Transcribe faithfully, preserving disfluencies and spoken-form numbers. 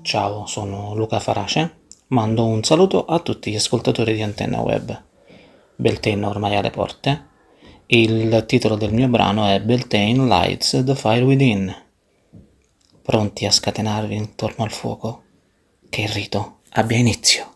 Ciao, sono Luca Farace, mando un saluto a tutti gli ascoltatori di Antenna Web. Beltane ormai alle porte, il titolo del mio brano è Beltane Lights the Fire Within. Pronti a scatenarvi intorno al fuoco? Che il rito abbia inizio.